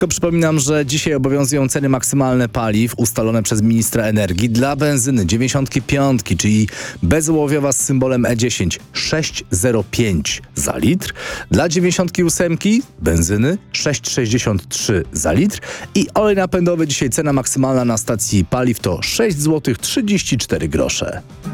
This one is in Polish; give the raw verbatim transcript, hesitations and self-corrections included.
Tylko przypominam, że dzisiaj obowiązują ceny maksymalne paliw ustalone przez ministra energii. Dla benzyny dziewięćdziesiątki piątki, czyli bezołowiowa z symbolem E dziesięć, sześć zero pięć za litr. Dla dziewięćdziesiątki ósemki benzyny sześć sześćdziesiąt trzy za litr. I olej napędowy dzisiaj cena maksymalna na stacji paliw to sześć złotych trzydzieści cztery grosze.